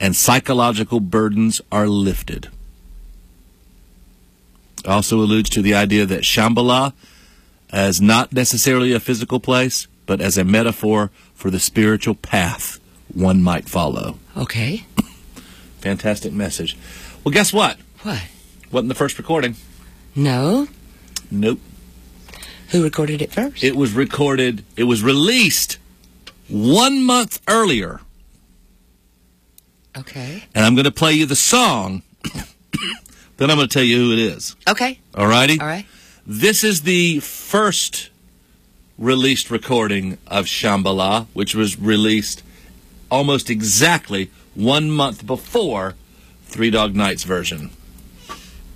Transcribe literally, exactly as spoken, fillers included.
and psychological burdens are lifted. Also alludes to the idea that Shambhala as not necessarily a physical place, but as a metaphor for the spiritual path one might follow. Okay. Fantastic message. Well, guess what? What? Wasn't the first recording. No. Nope. Who recorded it first? It was recorded, it was released one month earlier. Okay. And I'm going to play you the song, then I'm going to tell you who it is. Okay. All righty? All right. This is the first released recording of Shambhala, which was released almost exactly one month before Three Dog Night's version.